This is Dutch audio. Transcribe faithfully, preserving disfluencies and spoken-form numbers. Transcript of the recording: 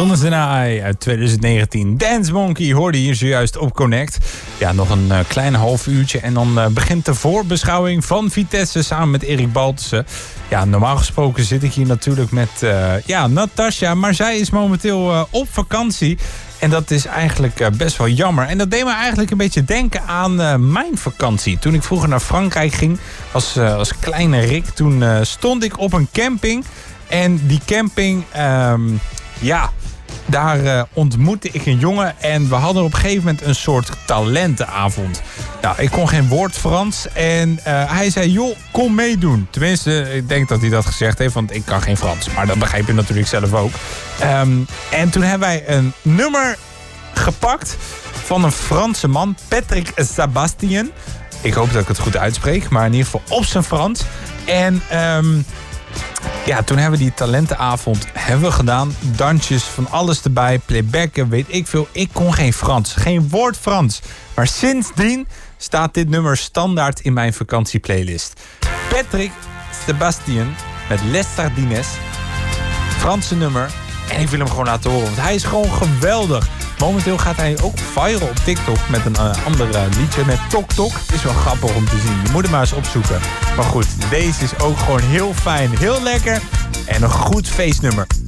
Honest and I uit twintig negentien. Dance Monkey hoorde hier zojuist op Connect. Ja, nog een uh, klein half uurtje en dan uh, begint de voorbeschouwing van Vitesse samen met Erik Baltussen. Ja, normaal gesproken zit ik hier natuurlijk met uh, ja, Natasja, maar zij is momenteel uh, op vakantie. En dat is eigenlijk uh, best wel jammer. En dat deed me eigenlijk een beetje denken aan uh, mijn vakantie. Toen ik vroeger naar Frankrijk ging, als, uh, als kleine Rick, toen uh, stond ik op een camping. En die camping, um, ja, daar uh, ontmoette ik een jongen. En we hadden op een gegeven moment een soort talentenavond. Nou, ik kon geen woord Frans. En uh, hij zei, joh, kom meedoen. Tenminste, ik denk dat hij dat gezegd heeft, want ik kan geen Frans. Maar dat begrijp je natuurlijk zelf ook. Um, en toen hebben wij een nummer gepakt van een Franse man, Patrick Sébastien. Ik hoop dat ik het goed uitspreek, maar in ieder geval op zijn Frans. En um, ja, toen hebben we die talentenavond hebben we gedaan. Dansjes, van alles erbij, playbacken, weet ik veel. Ik kon geen Frans, geen woord Frans. Maar sindsdien staat dit nummer standaard in mijn vakantieplaylist. Patrick Sébastien met Les Sardines. Franse nummer. En ik wil hem gewoon laten horen, want hij is gewoon geweldig. Momenteel gaat hij ook viral op TikTok met een uh, ander uh, liedje, met Tok Tok. Het is wel grappig om te zien. Je moet hem maar eens opzoeken. Maar goed, deze is ook gewoon heel fijn, heel lekker en een goed feestnummer.